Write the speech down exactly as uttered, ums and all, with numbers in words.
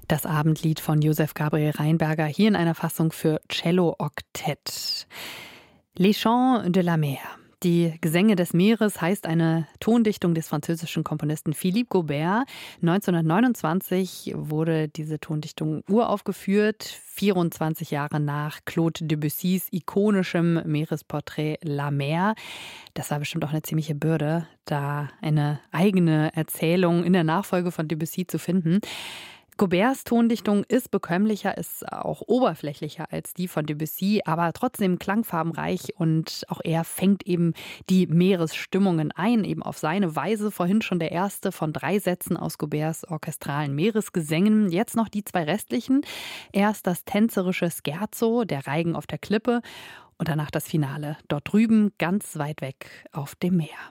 Das Abendlied von Joseph Gabriel Rheinberger hier in einer Fassung für Cello-Oktett. Les Chants de la Mer. Die Gesänge des Meeres heißt eine Tondichtung des französischen Komponisten Philippe Gaubert. neunzehnhundertneunundzwanzig wurde diese Tondichtung uraufgeführt, vierundzwanzig Jahre nach Claude Debussys ikonischem Meeresporträt La Mer. Das war bestimmt auch eine ziemliche Bürde, da eine eigene Erzählung in der Nachfolge von Debussy zu finden. Gauberts Tondichtung ist bekömmlicher, ist auch oberflächlicher als die von Debussy, aber trotzdem klangfarbenreich und auch er fängt eben die Meeresstimmungen ein, eben auf seine Weise. Vorhin schon der erste von drei Sätzen aus Gauberts orchestralen Meeresgesängen. Jetzt noch die zwei restlichen. Erst das tänzerische Scherzo, der Reigen auf der Klippe, und danach das Finale, dort drüben ganz weit weg auf dem Meer.